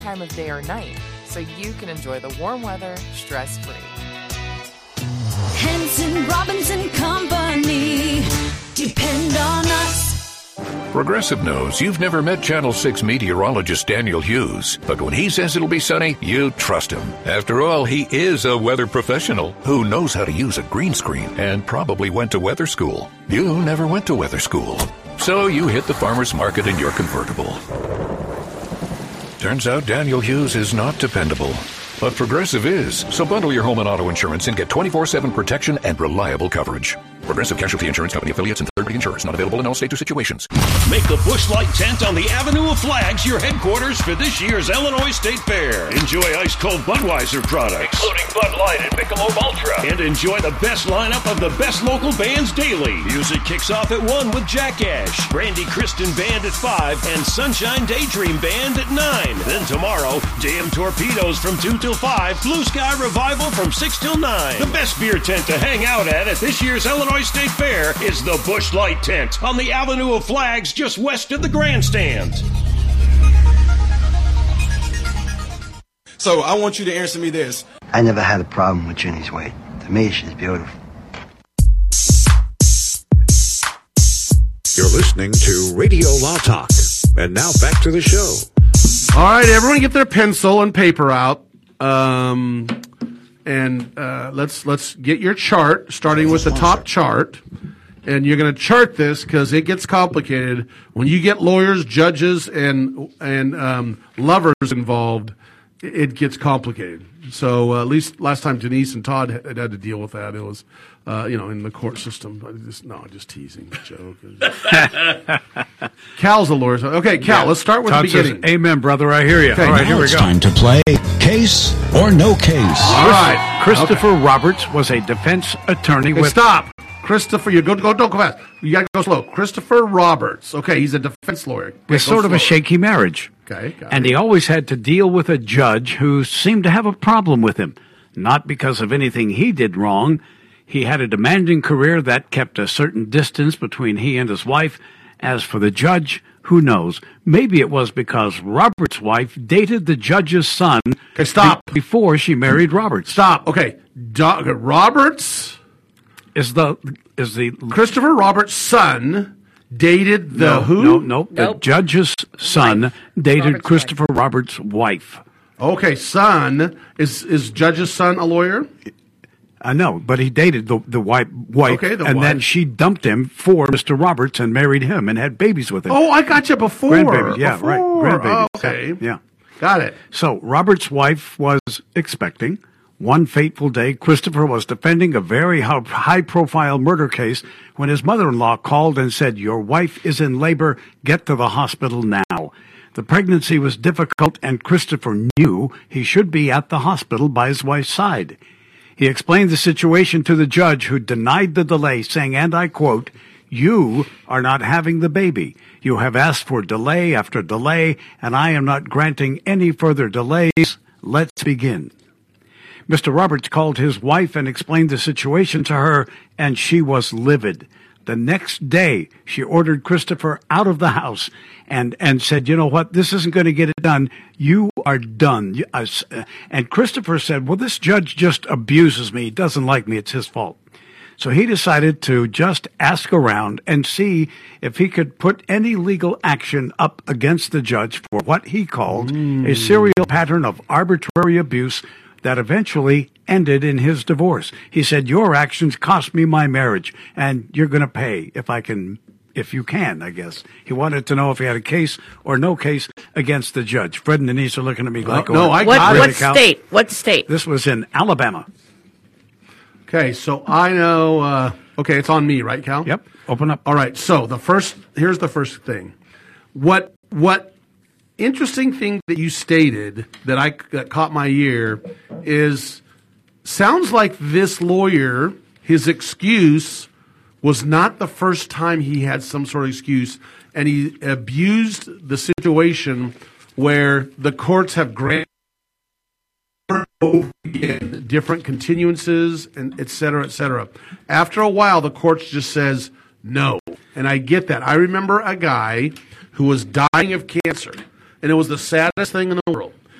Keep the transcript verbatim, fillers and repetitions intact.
time of day or night, so you can enjoy the warm weather stress-free. Hanson, Robinson Company. Depend on us. Progressive knows you've never met Channel six meteorologist Daniel Hughes, but when he says it'll be sunny, you trust him. After all, he is a weather professional who knows how to use a green screen and probably went to weather school. You never went to weather school, so you hit the farmer's market in your convertible. Turns out Daniel Hughes is not dependable, but Progressive is. So bundle your home and auto insurance and get twenty-four seven protection and reliable coverage. Progressive Casualty Insurance Company affiliates and third-party insurers not available in all states or situations. Make the Busch Light tent on the Avenue of Flags your headquarters for this year's Illinois State Fair. Enjoy ice-cold Budweiser products, including Bud Light and Michelob Ultra. And enjoy the best lineup of the best local bands daily. Music kicks off at one with Jack Ash, Brandy Kristen Band at five, and Sunshine Daydream Band at nine. Then tomorrow, Damn Torpedoes from two till five, Blue Sky Revival from six till nine. The best beer tent to hang out at at this year's Illinois State Fair is the Busch Light Tent on the Avenue of Flags just west of the grandstand. So I want you to answer me this. I never had a problem with Ginny's weight. To me, she's beautiful. You're listening to Radio Law Talk. And now back to the show. All right, everyone get their pencil and paper out. Um... And uh, let's let's get your chart, starting with the top chart. And you're going to chart this because it gets complicated. When you get lawyers, judges, and and um, lovers involved, it gets complicated. So uh, at least last time Denise and Todd had, had to deal with that, it was, uh, you know, in the court system. I just, no, just teasing, joke. Cal's a lawyer. Okay, Cal, yeah. Let's start with Todd the beginning. Says, amen, brother. I hear you. Okay, all right, now here we it's go. time to play Case or No Case. All right. Christopher okay. Roberts was a defense attorney okay, with... Stop. Christopher, you go, go, don't go fast. You got to go slow. Christopher Roberts. Okay, he's a defense lawyer. Okay, It's sort slow. of a shaky marriage. Okay, got And it. he always had to deal with a judge who seemed to have a problem with him. Not because of anything he did wrong. He had a demanding career that kept a certain distance between he and his wife. As for the judge, who knows? Maybe it was because Robert's wife dated the judge's son. Okay, stop. Be- before she married Robert. Stop. Okay, Do- Roberts is the is the Christopher Roberts' son dated the no, who? No, no, the Nope. judge's son Wife. dated Robert's Christopher Roberts' wife. Okay, son is is judge's son a lawyer? I know, but he dated the the wife, wife Okay, the and wife. then she dumped him for Mister Roberts and married him and had babies with him. Oh, I got you before. Grandbabies, yeah, before. right, grandbabies. Okay, Yeah. got it. So Robert's wife was expecting. One fateful day, Christopher was defending a very high-profile murder case when his mother-in-law called and said, "Your wife is in labor. Get to the hospital now." The pregnancy was difficult, and Christopher knew he should be at the hospital by his wife's side. He explained the situation to the judge, who denied the delay, saying, and I quote, "You are not having the baby. You have asked for delay after delay, and I am not granting any further delays. Let's begin." Mister Roberts called his wife and explained the situation to her, and she was livid. The next day, she ordered Christopher out of the house and, and said, "You know what? This isn't going to get it done. You are done." And Christopher said, "Well, this judge just abuses me. He doesn't like me. It's his fault." So he decided to just ask around and see if he could put any legal action up against the judge for what he called mm. a serial pattern of arbitrary abuse that eventually ended in his divorce. He said, "Your actions cost me my marriage, and you're going to pay if I can, if you can, I guess." He wanted to know if he had a case or no case against the judge. Fred and Denise are looking at me like, uh, no, I what, got what it. state? What state? This was in Alabama. Okay, so I know, uh, okay, it's on me, right, Cal? Yep, open up. All right, so the first, here's the first thing. What, what, interesting thing that you stated that I that caught my ear is sounds like this lawyer, his excuse was not the first time he had some sort of excuse, and he abused the situation where the courts have granted different continuances and et cetera, et cetera. After a while, the courts just says no, and I get that. I remember a guy who was dying of cancer. And it was the saddest thing in the world.